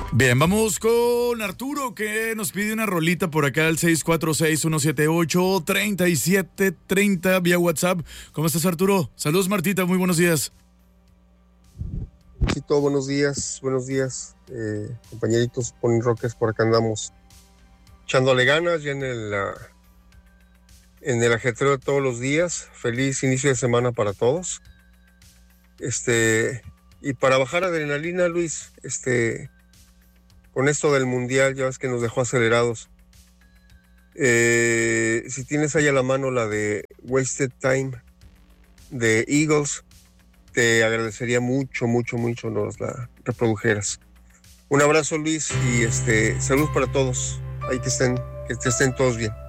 Bien, vamos con Arturo, que nos pide una rolita por acá al 646-178-3730 vía WhatsApp. ¿Cómo estás, Arturo? Saludos, Martita, muy buenos días. Chito, buenos días, compañeritos Pony Rockers, por acá andamos echándole ganas ya en el ajetreo de todos los días. Feliz inicio de semana para todos. Y para bajar adrenalina, Luis, con esto del mundial, ya ves que nos dejó acelerados. Si tienes ahí a la mano la de Wasted Time de Eagles, te agradecería mucho nos la reprodujeras. Un abrazo, Luis, y salud para todos. Ahí que estén todos bien.